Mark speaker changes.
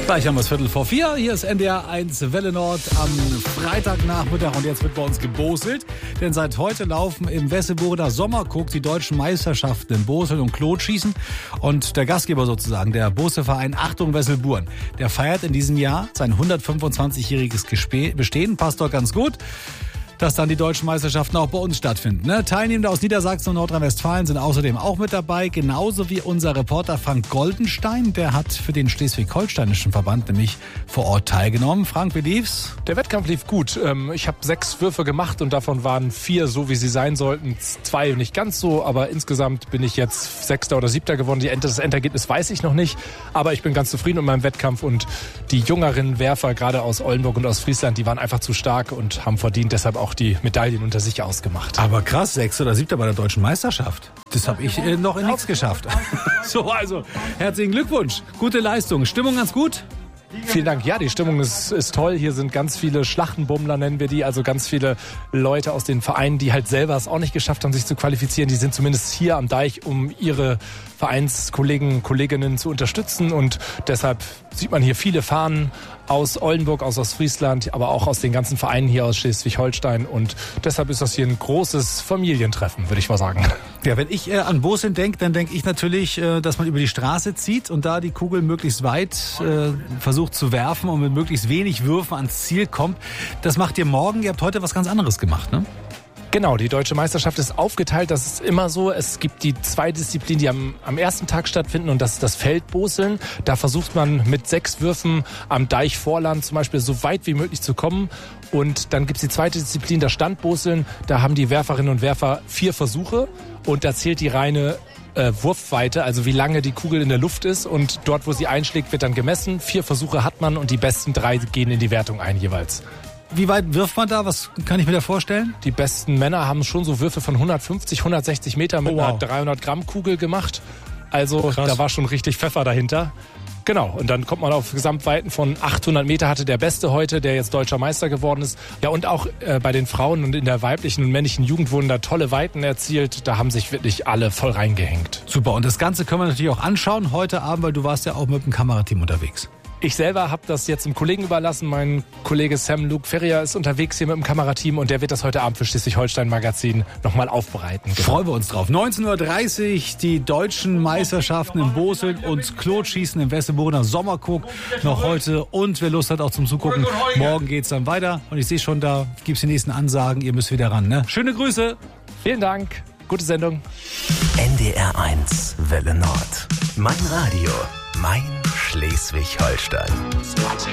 Speaker 1: Gleich haben wir es 3:45. Hier ist NDR 1 Welle Nord am Freitagnachmittag und jetzt wird bei uns geboselt. Denn seit heute laufen im Wesseburger Sommerkuck die deutschen Meisterschaften im Boseln und Klotschießen. Und der Gastgeber sozusagen, der Boselverein Achtung Wesselburen, der feiert in diesem Jahr sein 125-jähriges Bestehen. Passt doch ganz gut, dass dann die deutschen Meisterschaften auch bei uns stattfinden. Ne? Teilnehmende aus Niedersachsen und Nordrhein-Westfalen sind außerdem auch mit dabei, genauso wie unser Reporter Frank Goldenstein. Der hat für den schleswig-holsteinischen Verband nämlich vor Ort teilgenommen. Frank, wie lief's?
Speaker 2: Der Wettkampf lief gut. Ich habe 6 Würfe gemacht und davon waren 4 so, wie sie sein sollten. 2 nicht ganz so, aber insgesamt bin ich jetzt 6. oder 7. geworden. Das Endergebnis weiß ich noch nicht, aber ich bin ganz zufrieden mit meinem Wettkampf und die jüngeren Werfer, gerade aus Oldenburg und aus Friesland, die waren einfach zu stark und haben verdient deshalb auch die Medaillen unter sich ausgemacht.
Speaker 1: Aber krass, 6. oder 7. bei der deutschen Meisterschaft. Das habe ich noch in nichts geschafft. So, also herzlichen Glückwunsch. Gute Leistung. Stimmung ganz gut?
Speaker 2: Vielen Dank. Ja, die Stimmung ist toll. Hier sind ganz viele Schlachtenbummler, nennen wir die. Also ganz viele Leute aus den Vereinen, die halt selber es auch nicht geschafft haben, sich zu qualifizieren. Die sind zumindest hier am Deich, um ihre Vereinskollegen, Kolleginnen zu unterstützen. Und deshalb sieht man hier viele Fahnen aus Oldenburg, aus Friesland, aber auch aus den ganzen Vereinen hier aus Schleswig-Holstein. Und deshalb ist das hier ein großes Familientreffen, würde ich mal sagen.
Speaker 1: Ja, wenn ich an Boseln denke, dann denke ich natürlich, dass man über die Straße zieht und da die Kugel möglichst weit versucht zu werfen und mit möglichst wenig Würfen ans Ziel kommt. Das macht ihr morgen. Ihr habt heute was ganz anderes gemacht, ne?
Speaker 2: Genau, die deutsche Meisterschaft ist aufgeteilt, das ist immer so. Es gibt die 2 Disziplinen, die am ersten Tag stattfinden und das ist das Feldboseln. Da versucht man mit 6 Würfen am Deichvorland zum Beispiel so weit wie möglich zu kommen. Und dann gibt's die zweite Disziplin, das Standboseln. Da haben die Werferinnen und Werfer 4 Versuche und da zählt die reine Wurfweite, also wie lange die Kugel in der Luft ist und dort, wo sie einschlägt, wird dann gemessen. 4 Versuche hat man und die besten 3 gehen in die Wertung ein jeweils.
Speaker 1: Wie weit wirft man da? Was kann ich mir da vorstellen?
Speaker 2: Die besten Männer haben schon so Würfe von 150, 160 Meter mit einer 300 Gramm Kugel gemacht. Also krass. Da war schon richtig Pfeffer dahinter. Genau, und dann kommt man auf Gesamtweiten von 800 Meter, hatte der Beste heute, der jetzt deutscher Meister geworden ist. Ja, und auch bei den Frauen und in der weiblichen und männlichen Jugend wurden da tolle Weiten erzielt. Da haben sich wirklich alle voll reingehängt.
Speaker 1: Super, und das Ganze können wir natürlich auch anschauen heute Abend, weil du warst ja auch mit dem Kamerateam unterwegs.
Speaker 2: Ich selber habe das jetzt dem Kollegen überlassen. Mein Kollege Sam Luke Ferrier ist unterwegs hier mit dem Kamerateam und der wird das heute Abend für Schleswig-Holstein Magazin nochmal aufbereiten. Genau.
Speaker 1: Freuen wir uns drauf. 19:30 Uhr die deutschen Meisterschaften im Boseln und Klotschießen im Wesseburger Sommerkuck noch heute. Und wer Lust hat auch zum Zugucken, morgen geht's dann weiter. Und ich sehe schon, da gibt's die nächsten Ansagen. Ihr müsst wieder ran, ne? Schöne Grüße.
Speaker 2: Vielen Dank. Gute Sendung.
Speaker 3: NDR 1 Welle Nord. Mein Radio. Mein Schleswig-Holstein.